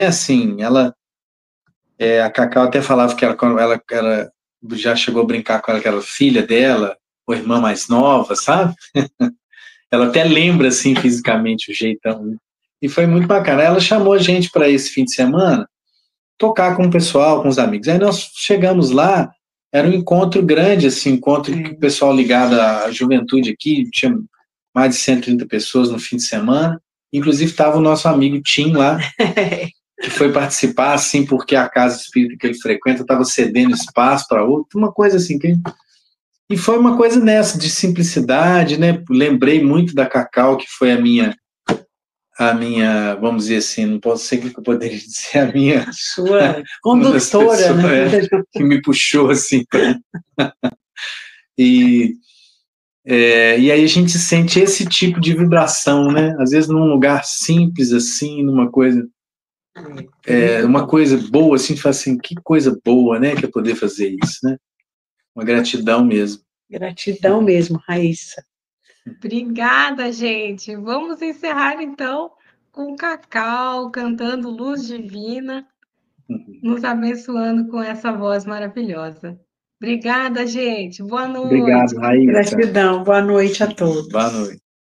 assim, a Cacau até falava que quando ela já chegou a brincar com ela, que era filha dela, ou irmã mais nova, sabe? Ela até lembra, assim, fisicamente o jeitão, né? E foi muito bacana. Ela chamou a gente para esse fim de semana tocar com o pessoal, com os amigos. Aí nós chegamos lá, era um encontro grande, assim, encontro que o pessoal ligado à juventude aqui, tinha mais de 130 pessoas no fim de semana. Inclusive estava o nosso amigo Tim lá, que foi participar, assim, porque a casa espírita que ele frequenta estava cedendo espaço para outro, uma coisa assim. E foi uma coisa nessa, de simplicidade, né? Lembrei muito da Cacau, que foi vamos dizer assim, não posso ser que eu poderia dizer, a minha... Sua condutora, né? Que me puxou, assim. E aí a gente sente esse tipo de vibração, né? Às vezes num lugar simples, assim, numa coisa... uma coisa boa, assim, fala assim, que coisa boa, né? Que é poder fazer isso, né? Uma gratidão mesmo. Gratidão mesmo, Raíssa. Obrigada, gente. Vamos encerrar, então, com Cacau cantando Luz Divina, nos abençoando com essa voz maravilhosa. Obrigada, gente. Boa noite. Obrigado, Raíssa. Gratidão. Boa noite a todos. Boa noite.